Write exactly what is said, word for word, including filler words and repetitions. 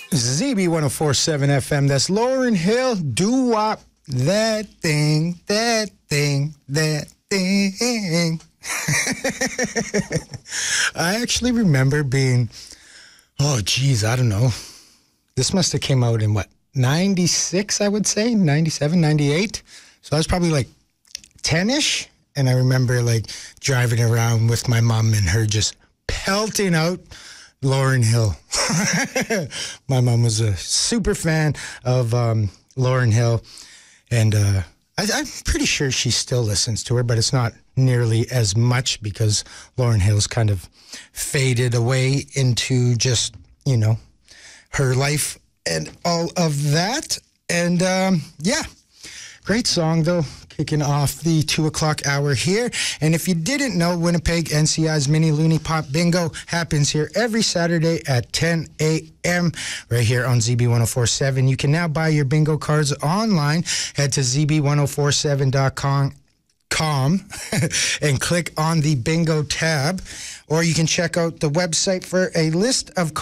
Z B one oh four point seven F M. That's Lauryn Hill, doo-wop, that thing, that thing, that thing. I actually remember being, oh, geez, I don't know. This must have came out in, what, ninety-six, I would say, ninety-seven, ninety-eight. So I was probably like ten-ish, and I remember, like, driving around with my mom and her just pelting out Lauryn Hill. My mom was a super fan of um, Lauryn Hill, and uh, I, I'm pretty sure she still listens to her, but it's not nearly as much because Lauryn Hill's kind of faded away into just, you know, her life and all of that. And um, yeah, great song though, kicking off the two o'clock hour here. And if you didn't know, Winnipeg N C I's Mini Looney Pop Bingo happens here every Saturday at ten a.m. right here on Z B one oh four point seven. You can now buy your bingo cards online. Head to Z B one oh four seven dot com and click on the bingo tab, or you can check out the website for a list of